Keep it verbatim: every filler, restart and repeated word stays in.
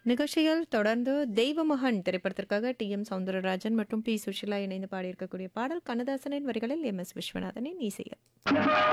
நிகழ்ச்சியில் தொடர்ந்து தெய்வமகன் திரைப்படத்திற்காக டி எம் சௌந்தரராஜன் மற்றும் பி சுஷிலா இணைந்து பாடியிருக்கக்கூடிய பாடல் கண்ணதாசனின் வரிகளில் எம் எஸ் விஸ்வநாதனின் இசையில்.